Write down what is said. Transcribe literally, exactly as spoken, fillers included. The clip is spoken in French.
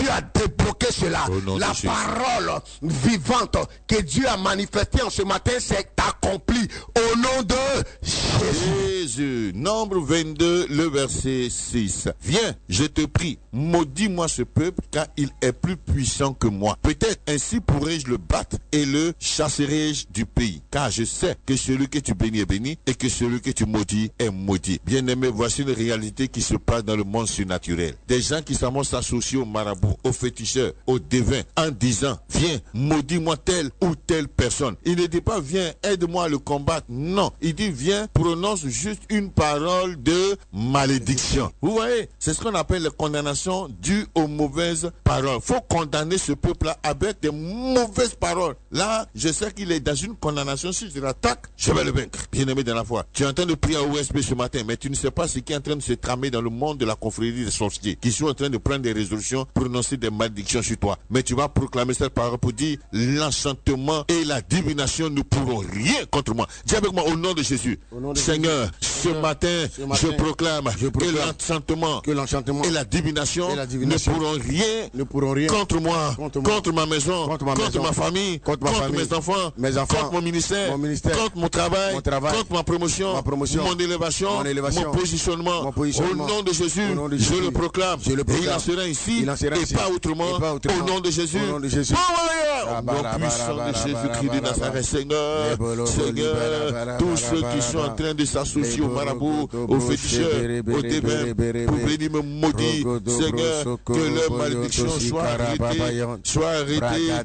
Dieu a débloqué cela. La parole vivante que Dieu a manifestée en ce matin s'est accomplie au nom de Jésus. Jésus. Nombre vingt-deux, le verset six. Viens, je te prie, maudis-moi ce peuple, car il est plus puissant que moi. Peut-être ainsi pourrais-je le battre et le chasserai-je du pays. Car je sais que celui que tu bénis est béni et que celui que tu maudis est maudit. Bien-aimé, voici une réalité qui se passe dans le monde surnaturel. Des gens qui s'en vont s'associer aux marabouts, aux féticheurs, aux devins, en disant, viens, maudis-moi telle ou telle personne. Il ne dit pas, viens, aide-moi à le combattre. Non, il dit, viens, prononce juste une parole de malédiction. Vous voyez, c'est ce qu'on appelle la condamnation due aux mauvaises paroles. Il faut condamner ce peuple-là avec des mauvaises paroles. Là, je sais qu'il est dans une condamnation. Si je l'attaque, je vais le vaincre. Bien-aimé dans la foi, tu es en train de prier à O S P ce matin, mais tu ne sais pas ce qui est en train de se tramer dans le monde de la confrérie des sorciers, qui sont en train de prendre des résolutions, prononcer des malédictions sur toi. Mais tu vas proclamer cette parole pour dire, l'enchantement et la divination ne pourront rien contre moi. Dis avec moi, au nom de Jésus, nom de Seigneur, Jésus. Ce, matin, ce matin, je proclame, je proclame que l'enchantement, que l'enchantement et la divination, et la divination ne, pourront rien ne pourront rien contre moi, contre, moi, contre ma maison, contre ma, contre maison, ma famille, contre, ma contre famille, mes, enfants, mes enfants, contre mon ministère, mon ministère contre mon travail, mon travail, contre ma promotion, ma promotion mon, élévation, mon élévation, mon positionnement. Mon positionnement. Au nom de Jésus, nom de Jésus je, le proclame, je le proclame. Et il en sera ici, il en sera et, ici pas autrement, et pas autrement. Au nom de Jésus. Au nom de Jésus. Au nom puissant de Jésus-Christ de Nazareth, Seigneur, Seigneur, tous ceux qui sont en train de s'associer aux marabouts, aux féticheurs, aux devins, pour venir me maudire, Seigneur, que leur malédiction soit arrêtée, soit arrêtée